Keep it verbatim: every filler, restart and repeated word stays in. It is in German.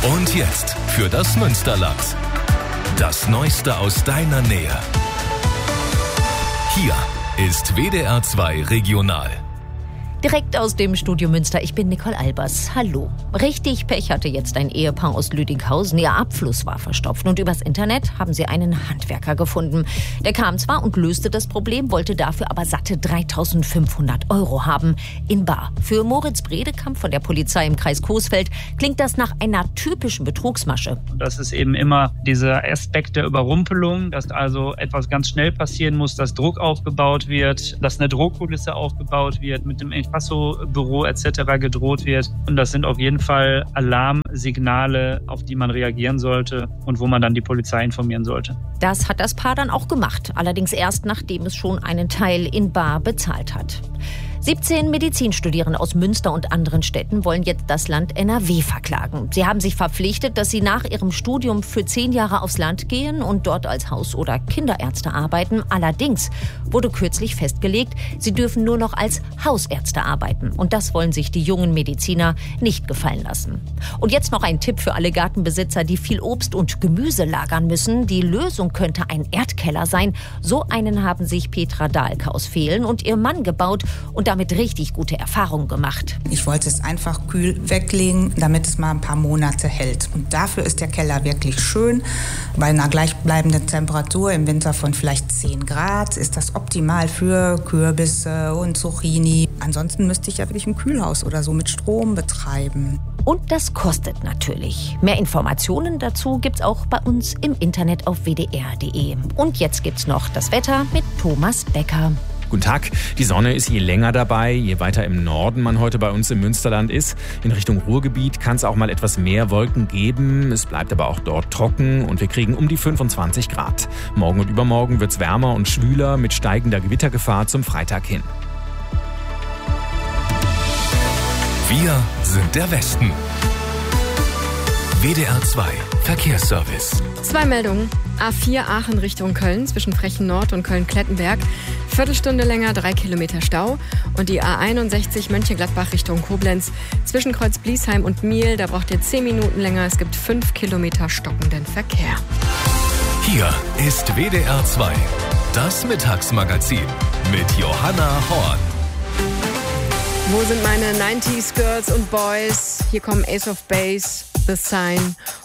Und jetzt für das Münsterland. Das Neueste aus deiner Nähe. Hier ist W D R zwei Regional. Direkt aus dem Studio Münster, ich bin Nicole Albers. Hallo. Richtig Pech hatte jetzt ein Ehepaar aus Lüdinghausen. Ihr Abfluss war verstopft und übers Internet haben sie einen Handwerker gefunden. Der kam zwar und löste das Problem, wollte dafür aber satte dreitausendfünfhundert Euro haben. In bar. Für Moritz Bredekamp von der Polizei im Kreis Coesfeld klingt das nach einer typischen Betrugsmasche. Das ist eben immer dieser Aspekt der Überrumpelung, dass also etwas ganz schnell passieren muss, dass Druck aufgebaut wird, dass eine Drohkulisse aufgebaut wird, mit dem Inkasso-Büro et cetera gedroht wird. Und das sind auf jeden Fall Alarmsignale, auf die man reagieren sollte und wo man dann die Polizei informieren sollte. Das hat das Paar dann auch gemacht, allerdings erst nachdem es schon einen Teil in bar bezahlt hat. siebzehn Medizinstudierende aus Münster und anderen Städten wollen jetzt das Land N R W verklagen. Sie haben sich verpflichtet, dass sie nach ihrem Studium für zehn Jahre aufs Land gehen und dort als Haus- oder Kinderärzte arbeiten. Allerdings wurde kürzlich festgelegt, sie dürfen nur noch als Hausärzte arbeiten. Und das wollen sich die jungen Mediziner nicht gefallen lassen. Und jetzt noch ein Tipp für alle Gartenbesitzer, die viel Obst und Gemüse lagern müssen. Die Lösung könnte ein Erdkeller sein. So einen haben sich Petra Dahlke aus Vehlen und ihr Mann gebaut und damit richtig gute Erfahrungen gemacht. Ich wollte es einfach kühl weglegen, damit es mal ein paar Monate hält. Und dafür ist der Keller wirklich schön. Bei einer gleichbleibenden Temperatur im Winter von vielleicht zehn Grad ist das optimal für Kürbisse und Zucchini. Ansonsten müsste ich ja wirklich ein Kühlhaus oder so mit Strom betreiben. Und das kostet natürlich. Mehr Informationen dazu gibt's auch bei uns im Internet auf w d r punkt d e. Und jetzt gibt's noch das Wetter mit Thomas Becker. Guten Tag. Die Sonne ist je länger dabei, je weiter im Norden man heute bei uns im Münsterland ist. In Richtung Ruhrgebiet kann es auch mal etwas mehr Wolken geben. Es bleibt aber auch dort trocken und wir kriegen um die fünfundzwanzig Grad. Morgen und übermorgen wird es wärmer und schwüler mit steigender Gewittergefahr zum Freitag hin. Wir sind der Westen. W D R zwei Verkehrsservice. Zwei Meldungen. A vier Aachen Richtung Köln zwischen Frechen Nord und Köln-Klettenberg. Viertelstunde länger, drei Kilometer Stau. Und die A einundsechzig Mönchengladbach Richtung Koblenz zwischen Kreuz-Bliesheim und Miel. Da braucht ihr zehn Minuten länger. Es gibt fünf Kilometer stockenden Verkehr. Hier ist W D R zwei, das Mittagsmagazin mit Johanna Horn. Wo sind meine neunziger Girls und Boys? Hier kommen Ace of Base, The Sign